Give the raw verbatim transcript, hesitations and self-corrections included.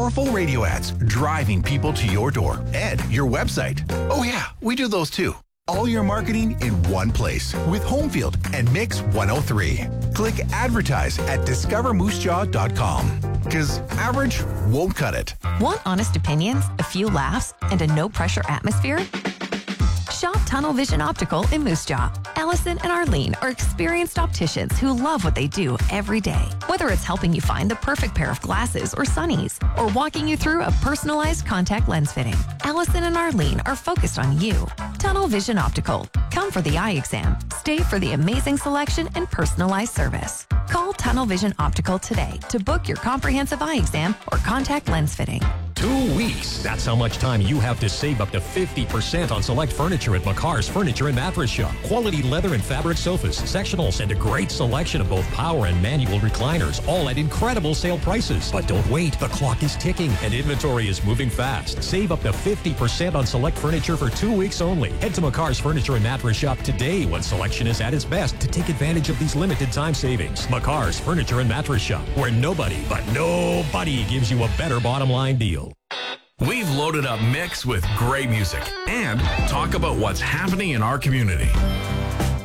powerful radio ads driving people to your door and your website. Oh yeah, we do those too. All your marketing in one place with Homefield and Mix one oh three. Click advertise at discover moose jaw dot com. Because average won't cut it. Want honest opinions, a few laughs, and a no-pressure atmosphere? Shop Tunnel Vision Optical in Moose Jaw. Allison and Arlene are experienced opticians who love what they do every day. Whether it's helping you find the perfect pair of glasses or sunnies, or walking you through a personalized contact lens fitting, Allison and Arlene are focused on you. Tunnel Vision Optical. Come for the eye exam. Stay for the amazing selection and personalized service. Call Tunnel Vision Optical today to book your comprehensive eye exam or contact lens fitting. Two weeks. That's how much time you have to save up to fifty percent on select furniture at McCarr's Furniture and Mattress Shop. Quality leather and fabric sofas, sectionals, and a great selection of both power and manual recliners, all at incredible sale prices. But don't wait. The clock is ticking and inventory is moving fast. Save up to fifty percent on select furniture for two weeks only. Head to McCarr's Furniture and Mattress Shop today when selection is at its best to take advantage of these limited time savings. McCarr's Furniture and Mattress Shop, where nobody, but nobody gives you a better bottom line deal. We've loaded up Mix with great music and talk about what's happening in our community.